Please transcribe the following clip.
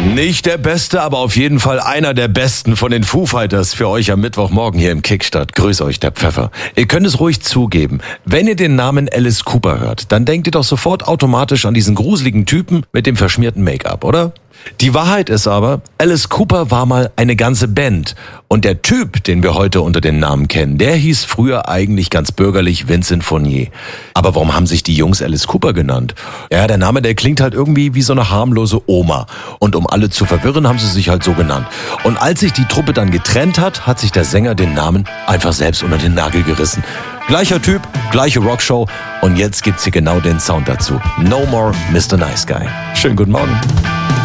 Nicht der Beste, aber auf jeden Fall einer der Besten von den Foo Fighters für euch am Mittwochmorgen hier im Kickstart. Grüß euch, der Pfeffer. Ihr könnt es ruhig zugeben. Wenn ihr den Namen Alice Cooper hört, dann denkt ihr doch sofort automatisch an diesen gruseligen Typen mit dem verschmierten Make-up, oder? Die Wahrheit ist aber, Alice Cooper war mal eine ganze Band. Und der Typ, den wir heute unter den Namen kennen, der hieß früher eigentlich ganz bürgerlich Vincent Fournier. Aber warum haben sich die Jungs Alice Cooper genannt? Ja, der Name, der klingt halt irgendwie wie so eine harmlose Oma. Und um alle zu verwirren, haben sie sich halt so genannt. Und als sich die Truppe dann getrennt hat, hat sich der Sänger den Namen einfach selbst unter den Nagel gerissen. Gleicher Typ, gleiche Rockshow. Und jetzt gibt's hier genau den Sound dazu. No more Mr. Nice Guy. Schönen guten Morgen.